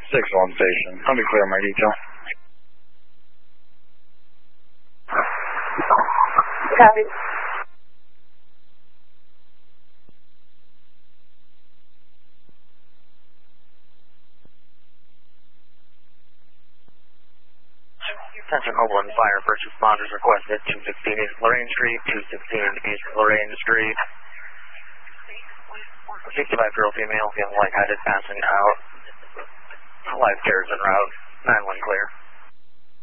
6-1 station. I'll be clear my detail. Copy. Attention Oberlin Fire, first responders requested 216 East Lorraine Street, 216 East Lorraine Street. 65-year-old female feeling lightheaded, passing out. Life care is en route. 9-1 clear.